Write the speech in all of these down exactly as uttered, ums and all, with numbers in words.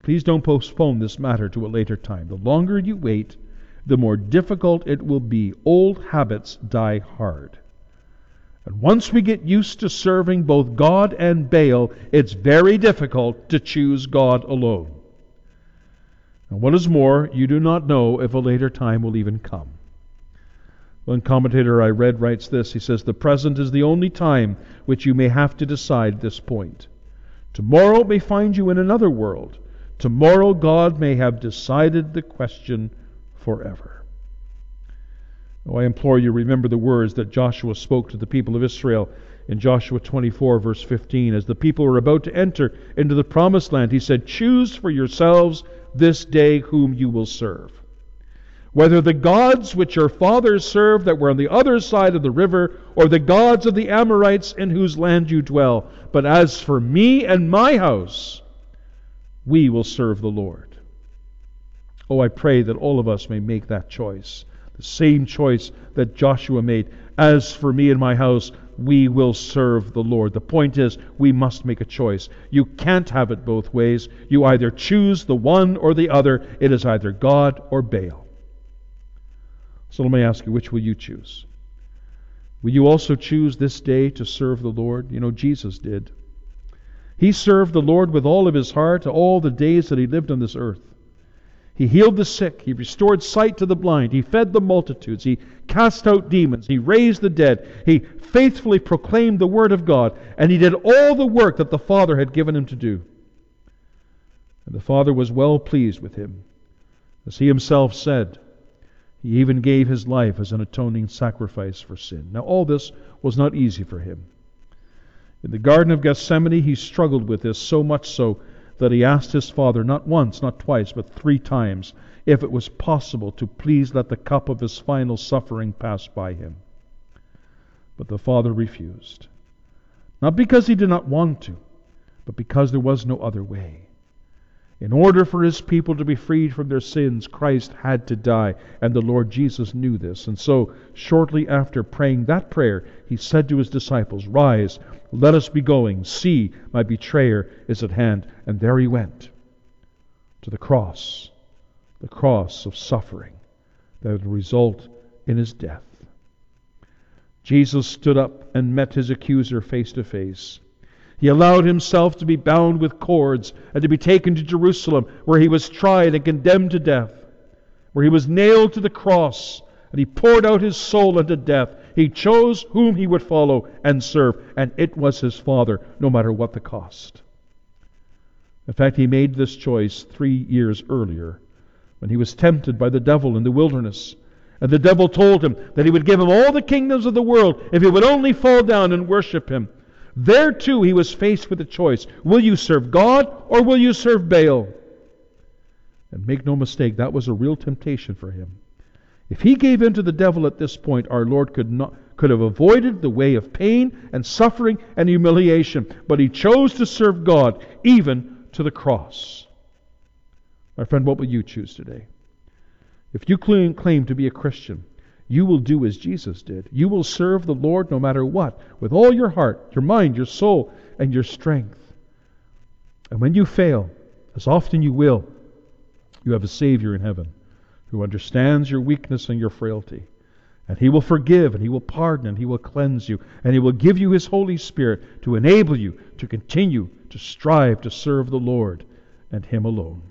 please don't postpone this matter to a later time. The longer you wait, the more difficult it will be. Old habits die hard. And once we get used to serving both God and Baal, it's very difficult to choose God alone. And what is more, you do not know if a later time will even come. One commentator I read writes this. He says, "The present is the only time which you may have to decide this point. Tomorrow may find you in another world. Tomorrow God may have decided the question forever." Oh, I implore you, remember the words that Joshua spoke to the people of Israel in Joshua twenty-four, verse fifteen. As the people were about to enter into the promised land, he said, "Choose for yourselves this day whom you will serve. Whether the gods which your fathers served that were on the other side of the river, or the gods of the Amorites in whose land you dwell. But as for me and my house, we will serve the Lord." Oh, I pray that all of us may make that choice. The same choice that Joshua made. As for me and my house, we will serve the Lord. The point is, we must make a choice. You can't have it both ways. You either choose the one or the other. It is either God or Baal. So let me ask you, which will you choose? Will you also choose this day to serve the Lord? You know, Jesus did. He served the Lord with all of his heart all the days that he lived on this earth. He healed the sick. He restored sight to the blind. He fed the multitudes. He cast out demons. He raised the dead. He faithfully proclaimed the Word of God. And he did all the work that the Father had given him to do. And the Father was well pleased with him. As he himself said, he even gave his life as an atoning sacrifice for sin. Now, all this was not easy for him. In the Garden of Gethsemane, he struggled with this, so much so that he asked his Father, not once, not twice, but three times, if it was possible to please let the cup of his final suffering pass by him. But the Father refused. Not because he did not want to, but because there was no other way. In order for his people to be freed from their sins, Christ had to die, and the Lord Jesus knew this. And so, shortly after praying that prayer, he said to his disciples, "Rise, let us be going. See, my betrayer is at hand." And there he went, to the cross, the cross of suffering that would result in his death. Jesus stood up and met his accuser face to face. He allowed himself to be bound with cords and to be taken to Jerusalem, where he was tried and condemned to death, where he was nailed to the cross, and he poured out his soul unto death. He chose whom he would follow and serve, and it was his Father, no matter what the cost. In fact, he made this choice three years earlier, when he was tempted by the devil in the wilderness. And the devil told him that he would give him all the kingdoms of the world if he would only fall down and worship him. There too he was faced with a choice. Will you serve God or will you serve Baal? And make no mistake, that was a real temptation for him. If he gave in to the devil at this point, our Lord could not could have avoided the way of pain and suffering and humiliation. But he chose to serve God, even to the cross. My friend, what will you choose today? If you claim, claim to be a Christian, you will do as Jesus did. You will serve the Lord no matter what, with all your heart, your mind, your soul, and your strength. And when you fail, as often you will, you have a Savior in heaven who understands your weakness and your frailty. And He will forgive, and He will pardon, and He will cleanse you, and He will give you His Holy Spirit to enable you to continue to strive to serve the Lord and Him alone.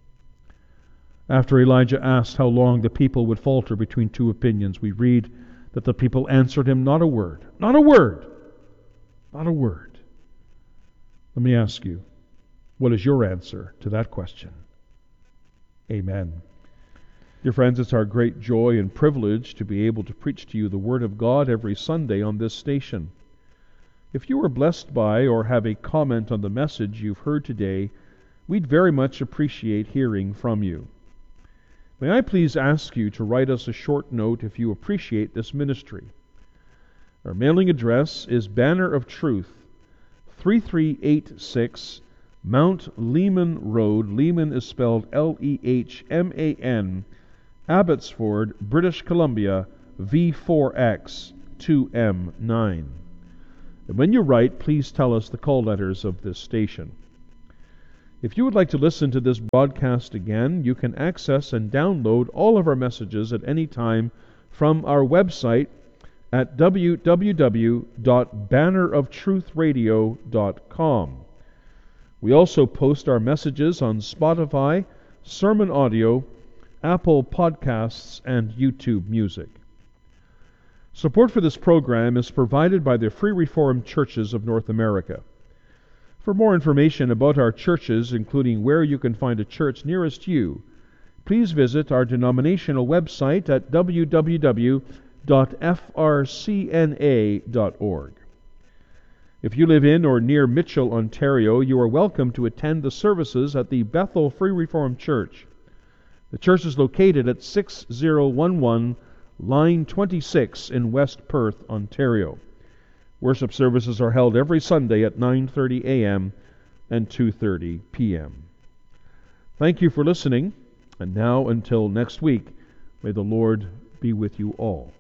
After Elijah asked how long the people would falter between two opinions, we read that the people answered him, "Not a word, not a word, not a word." Let me ask you, what is your answer to that question? Amen. Dear friends, it's our great joy and privilege to be able to preach to you the Word of God every Sunday on this station. If you were blessed by or have a comment on the message you've heard today, we'd very much appreciate hearing from you. May I please ask you to write us a short note if you appreciate this ministry. Our mailing address is Banner of Truth, three three eight six Mount Lehman Road. Lehman is spelled L E H M A N, Abbotsford, British Columbia, V four X two M nine. And when you write, please tell us the call letters of this station. If you would like to listen to this broadcast again, you can access and download all of our messages at any time from our website at w w w dot banner of truth radio dot com. We also post our messages on Spotify, Sermon Audio, Apple Podcasts, and YouTube Music. Support for this program is provided by the Free Reformed Churches of North America. For more information about our churches, including where you can find a church nearest you, please visit our denominational website at w w w dot f r c n a dot org. If you live in or near Mitchell, Ontario, you are welcome to attend the services at the Bethel Free Reformed Church. The church is located at six thousand eleven Line twenty-six in West Perth, Ontario. Worship services are held every Sunday at nine thirty a m and two thirty p m Thank you for listening, and now until next week, may the Lord be with you all.